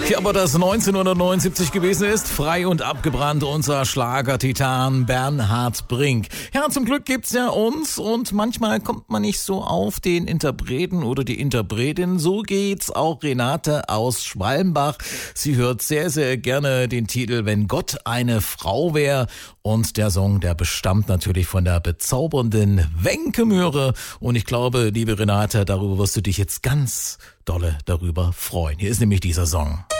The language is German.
Ja, aber das 1979 gewesen ist, frei und abgebrannt unser Schlagertitan Bernhard Brink. Ja, zum Glück gibt's ja uns und manchmal kommt man nicht so auf den Interpreten oder die Interpretin. So geht's auch Renate aus Schwalmbach. Sie hört sehr, sehr gerne den Titel Wenn Gott eine Frau wär. Und der Song, der bestammt natürlich von der bezaubernden Wenke Möhre. Und ich glaube, liebe Renate, darüber wirst du dich jetzt ganz dolle darüber freuen. Hier ist nämlich dieser Song.